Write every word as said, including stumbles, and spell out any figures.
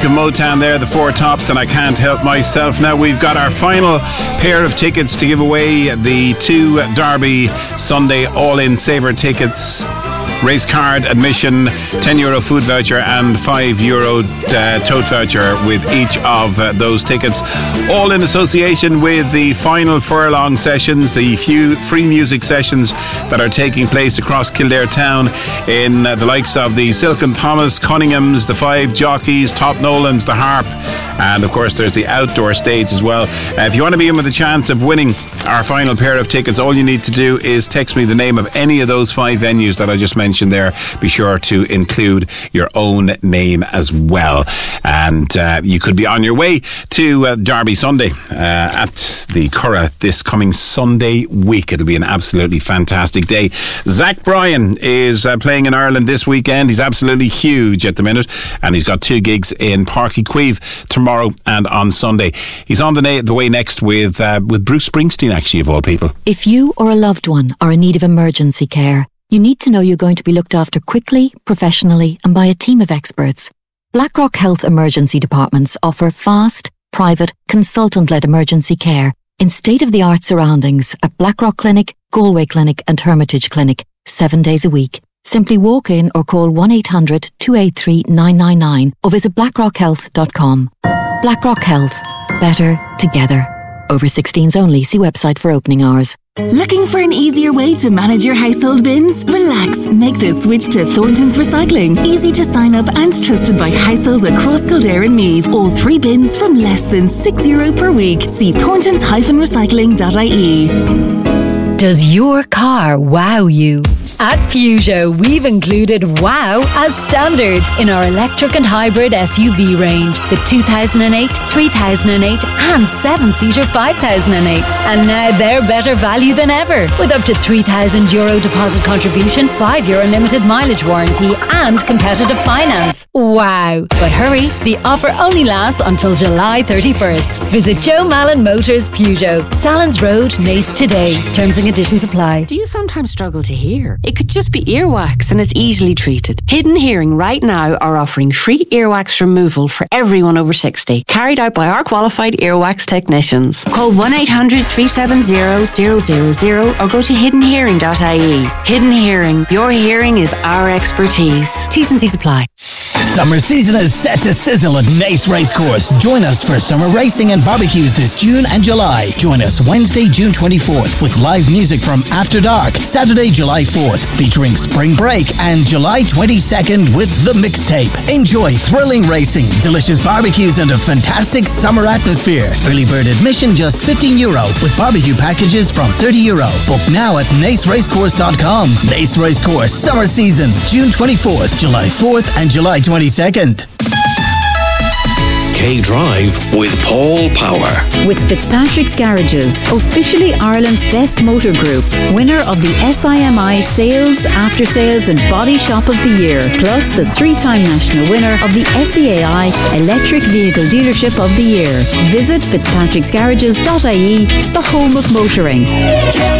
of Motown there, the Four Tops, and I Can't Help Myself. Now we've got our final pair of tickets to give away, the two Derby Sunday all-in saver tickets. Race card admission, ten euro food voucher and five euro uh, tote voucher with each of uh, those tickets, all in association with the final furlong sessions, the few free music sessions that are taking place across Kildare town in uh, the likes of the Silk and Thomas, Cunninghams, the Five Jockeys, Top Nolans, the Harp, and of course there's the outdoor stage as well. Uh, if you want to be in with a chance of winning our final pair of tickets, all you need to do is text me the name of any of those five venues that I just mentioned there. Be sure to include your own name as well, and uh, you could be on your way to uh, Derby Sunday uh, at the Curragh this coming Sunday week. It'll be an absolutely fantastic day. Zach Bryan is uh, playing in Ireland this weekend. He's absolutely huge at the minute, and he's got two gigs in Páirc Uí Chaoimh tomorrow and on Sunday. He's on the, na- the way next with uh, with Bruce Springsteen, actually, of all people. If you or a loved one are in need of emergency care, you need to know you're going to be looked after quickly, professionally, and by a team of experts. Blackrock Health Emergency Departments offer fast, private, consultant-led emergency care in state-of-the-art surroundings at Blackrock Clinic, Galway Clinic and Hermitage Clinic, seven days a week. Simply walk in or call one eight hundred two eight three nine nine nine or visit blackrock health dot com. Blackrock Health. Better together. Over sixteens only. See website for opening hours. Looking for an easier way to manage your household bins? Relax. Make the switch to Thornton's Recycling. Easy to sign up and trusted by households across Kildare and Meath. All three bins from less than six euro per week. See thorntons dash recycling dot I E. Does your car wow you? At Peugeot, we've included wow as standard in our electric and hybrid S U V range. The two thousand eight, three thousand eight and seven-seater five thousand eight. And now they're better value than ever, with up to three thousand euro deposit contribution, five year unlimited mileage warranty and competitive finance. Wow! But hurry, the offer only lasts until July thirty-first. Visit Joe Mallon Motors Peugeot, Salins Road, Naas today. Terms and conditions apply. Do you sometimes struggle to hear? It could just be earwax and it's easily treated. Hidden Hearing right now are offering free earwax removal for everyone over sixty, carried out by our qualified earwax technicians. Call one eight hundred three seven zero zero zero zero or go to hidden hearing dot I E. Hidden Hearing, your hearing is our expertise. T's and C's apply. Summer season is set to sizzle at Naas Racecourse. Join us for summer racing and barbecues this June and July. Join us Wednesday, June twenty-fourth with live music from After Dark. Saturday, July fourth featuring Spring Break, and July twenty-second with The Mixtape. Enjoy thrilling racing, delicious barbecues and a fantastic summer atmosphere. Early bird admission just fifteen euro with barbecue packages from thirty euro. Book now at naas racecourse dot com. Naas Racecourse summer season, June twenty-fourth, July fourth and July twenty-second. K-Drive with Paul Power. With Fitzpatrick's Garages, officially Ireland's best motor group, winner of the S I M I Sales, After Sales and Body Shop of the Year, plus the three-time national winner of the S E A I Electric Vehicle Dealership of the Year. Visit fitzpatricks garages dot I E, the home of motoring.